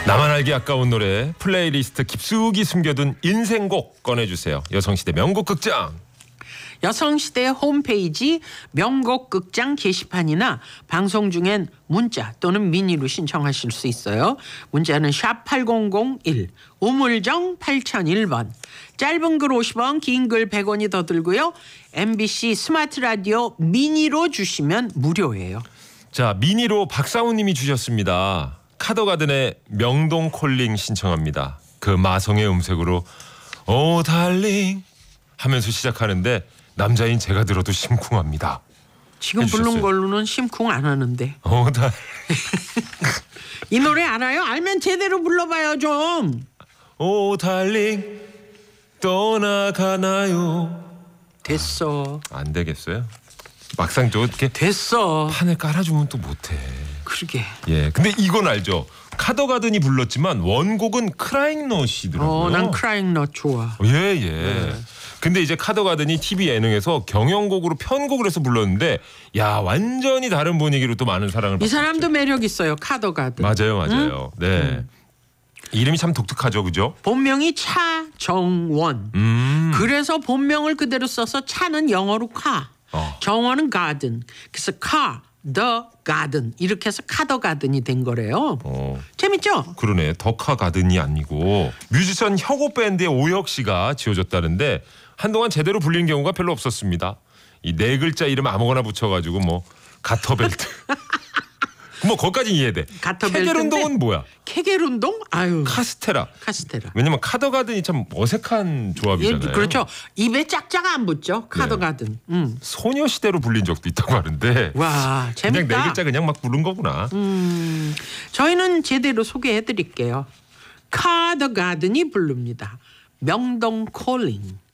나만 알기 아까운 노래 플레이리스트 깊숙이 숨겨둔 인생곡 꺼내주세요. 여성시대 명곡극장. 여성시대 홈페이지 명곡극장 게시판이나 방송 중엔 문자 또는 미니로 신청하실 수 있어요. 문자는 샵 8001 우물정 8001번. 짧은 글 50원 긴 글 100원이 더 들고요. MBC 스마트 라디오 미니로 주시면 무료예요. 자, 미니로 박상우님이 주셨습니다. 카더가든의 명동 콜링 신청합니다. 그 마성의 음색으로 오 달링 하면서 시작하는데 남자인 제가 들어도 심쿵합니다. 지금 해주셨어요. 부른 걸로는 심쿵 안 하는데. 오 달. 이 노래 알아요? 알면 제대로 불러봐요 좀. 오 달링 떠나가나요? 됐어. 안 되겠어요. 막상 저 이렇게 됐어. 판을 깔아주면 또 못해. 그러게. 예, 근데 이건 알죠. 카더가든이 불렀지만 원곡은 크라잉넛이더라고요. 난 크라잉넛 좋아. 예. 근데 이제 카더가든이 TV 예능에서 경연곡으로 편곡을 해서 불렀는데 야 완전히 다른 분위기로 또 많은 사랑을 이 받고 사람도 있죠. 매력 있어요. 카더가든. 맞아요. 네. 이름이 참 독특하죠, 그죠? 본명이 차정원. 그래서 본명을 그대로 써서 차는 영어로 카, 정원은 가든. 그래서 카, 더 가든 이렇게 해서 카더가든이 된 거래요. 재밌죠? 그러네. 더카 가든이 아니고 뮤지션 혁오 밴드의 오혁 씨가 지어줬다는데 한동안 제대로 불리는 경우가 별로 없었습니다. 이 네 글자 이름 아무거나 붙여가지고 뭐 가터벨트. 뭐 거기까지 이해돼. 가터벨트인데 케겔운동은 뭐야? 케겔운동? 아유. 카스테라. 왜냐면 카더가든이 참 어색한 조합이잖아요. 그렇죠. 입에 짝짝 안 붙죠. 카더가든. 소녀시대로 불린 적도 있다고 하는데. 와 재밌다. 그냥 네 글자 그냥 막 부른 거구나. 저희는 제대로 소개해드릴게요. 카더가든이 부릅니다. 명동 콜링.